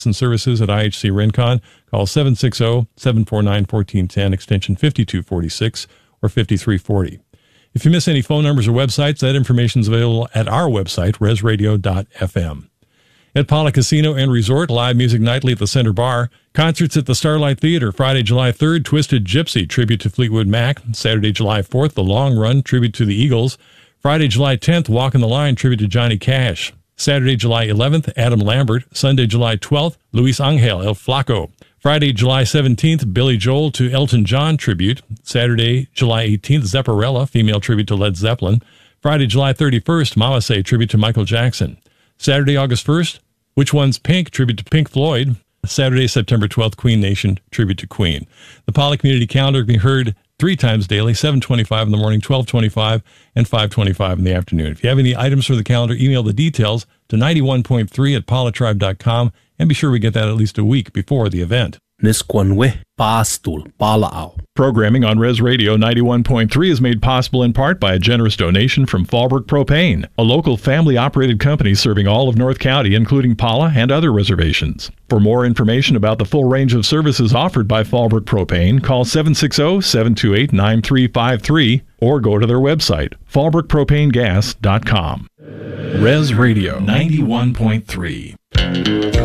and services at IHC Rincon. Call 760-749-1410, extension 5246 or 5340. If you miss any phone numbers or websites, that information is available at our website, resradio.fm. At Pala Casino and Resort, live music nightly at the Center Bar. Concerts at the Starlight Theater, Friday, July 3rd, Twisted Gypsy, tribute to Fleetwood Mac. Saturday, July 4th, The Long Run, tribute to the Eagles. Friday, July 10th, Walkin' the Line, tribute to Johnny Cash. Saturday, July 11th, Adam Lambert. Sunday, July 12th, Luis Angel, El Flaco. Friday, July 17th, Billy Joel to Elton John tribute. Saturday, July 18th, Zepparella, female tribute to Led Zeppelin. Friday, July 31st, Mama Say, tribute to Michael Jackson. Saturday, August 1st, Which One's Pink, tribute to Pink Floyd. Saturday, September 12th, Queen Nation, tribute to Queen. The Pala Community Calendar can be heard 3 times daily, 7:25 in the morning, 12:25, and 5:25 in the afternoon. If you have any items for the calendar, email the details to 91.3@palatribe.com, and be sure we get that at least a week before the event. Nisquanwe, Pastul, Palao. Programming on Res Radio 91.3 is made possible in part by a generous donation from Fallbrook Propane, a local family-operated company serving all of North County, including Pala and other reservations. For more information about the full range of services offered by Fallbrook Propane, call 760-728-9353 or go to their website, fallbrookpropanegas.com. Res Radio 91.3.